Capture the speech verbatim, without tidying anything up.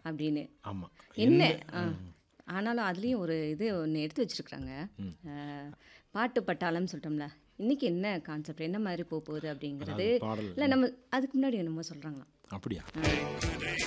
அப்படின்னு. ஆமாம். என்ன ஆ ஆனாலும் அதுலேயும் ஒரு இது ஒன்று எடுத்து வச்சுருக்குறாங்க. பாட்டு பட்டாளம்னு சொல்லிட்டோம்ல, இன்றைக்கி என்ன கான்செப்ட், என்ன மாதிரி போக போகுது அப்படிங்கிறது. பாடல் இல்லை நம்ம அதுக்கு முன்னாடி என்னமோ சொல்கிறாங்களாம். அப்படியா? ஆ